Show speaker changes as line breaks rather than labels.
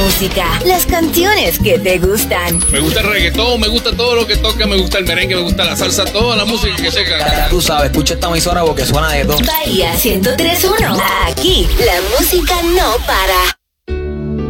música, las canciones que te gustan.
Me gusta el reggaetón, me gusta todo lo que toca, me gusta el merengue, me gusta la salsa, toda la música que toca.
Ya tú sabes, escucha esta emisora porque suena de todo.
Bahía 103.1. Aquí la música no para.